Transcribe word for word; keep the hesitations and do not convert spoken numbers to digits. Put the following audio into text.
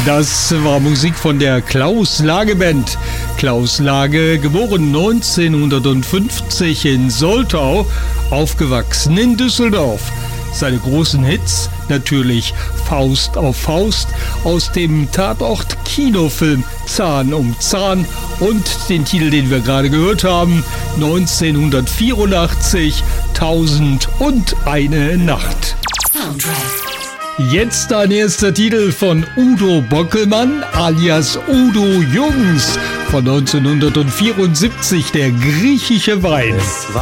Das war Musik von der Klaus Lage Band. Klaus Lage, geboren neunzehnhundertfünfzig in Soltau, aufgewachsen in Düsseldorf. Seine großen Hits natürlich Faust auf Faust aus dem Tatort-Kinofilm Zahn um Zahn und den Titel, den wir gerade gehört haben, neunzehnhundertvierundachtzig, Tausend und eine Nacht. Soundtrack. Jetzt ein erster Titel von Udo Bockelmann alias Udo Jürgens von neunzehnhundertvierundsiebzig, der griechische Wein.